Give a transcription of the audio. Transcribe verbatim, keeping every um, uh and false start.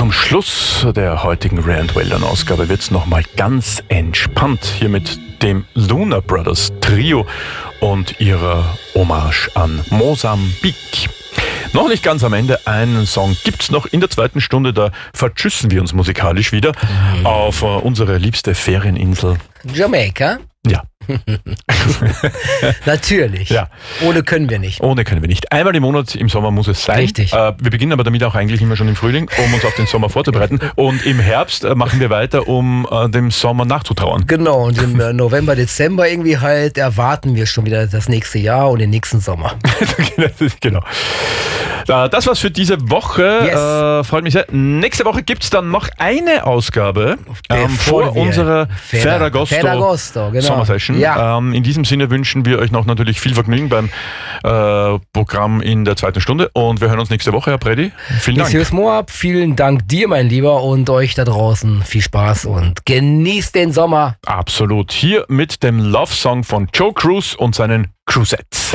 Zum Schluss der heutigen Ray and Weldon Ausgabe wird es nochmal ganz entspannt hier mit dem Luna Brothers Trio und ihrer Hommage an Mosambik. Noch nicht ganz am Ende, einen Song gibt's noch in der zweiten Stunde, da vertschüssen wir uns musikalisch wieder mhm. auf uh, unsere liebste Ferieninsel Jamaika. Ja. Natürlich. Ja. Ohne können wir nicht. Ohne können wir nicht. Einmal im Monat im Sommer muss es sein. Richtig. Äh, wir beginnen aber damit auch eigentlich immer schon im Frühling, um uns auf den Sommer vorzubereiten. Und im Herbst äh, machen wir weiter, um äh, dem Sommer nachzutrauern. Genau. Und im äh, November, Dezember irgendwie halt erwarten wir schon wieder das nächste Jahr und den nächsten Sommer. Genau. Äh, das war's für diese Woche. Yes. Äh, freut mich sehr. Nächste Woche gibt's dann noch eine Ausgabe ähm, vor unserer Ferragosto, Ferragosto genau. Sommersession. Ja. Ähm, in diesem Sinne wünschen wir euch noch natürlich viel Vergnügen beim äh, Programm in der zweiten Stunde und wir hören uns nächste Woche, Herr Predi. Vielen Dank. Monsieur Moab, vielen Dank dir, mein Lieber, und euch da draußen. Viel Spaß und genießt den Sommer. Absolut. Hier mit dem Love Song von Joe Cruz und seinen Cruzettes.